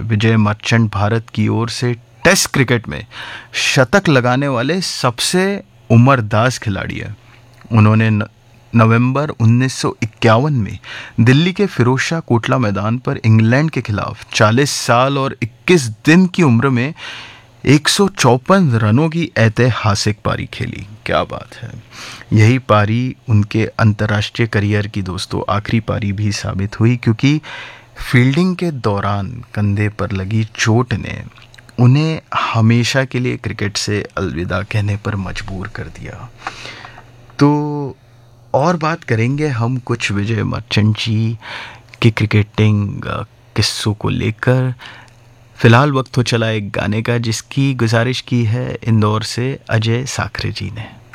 विजय मर्चेंट भारत की ओर से test cricket में शतक लगाने वाले सबसे उम्रदराज खिलाड़ी हैं। उन्होंने नवंबर 1951 में दिल्ली के फिरोजशाह कोटला मैदान पर इंग्लैंड के खिलाफ 40 साल और 21 दिन की उम्र में 154 रनों की ऐतिहासिक पारी खेली। क्या बात है। यही पारी उनके अंतर्राष्ट्रीय करियर की दोस्तों आखिरी पारी भी साबित हुई, क्योंकि फील्डिंग के दौरान कंधे पर लगी चोट ने उन्हें हमेशा के लिए क्रिकेट से अलविदा कहने पर मजबूर कर दिया। तो और बात करेंगे हम कुछ विजय मर्चेंट जी के क्रिकेटिंग किस्सों को लेकर। फिलहाल वक्त हो चला एक गाने का, जिसकी गुजारिश की है इंदौर से अजय साखरे जी ने।